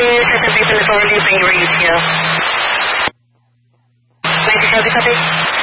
copy. Certain people is overleaving your ETA. 90 copy.